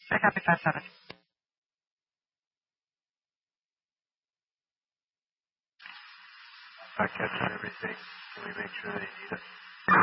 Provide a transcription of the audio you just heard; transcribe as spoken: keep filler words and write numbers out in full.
Check happy five seven. I catch everything. Can we make sure they need us?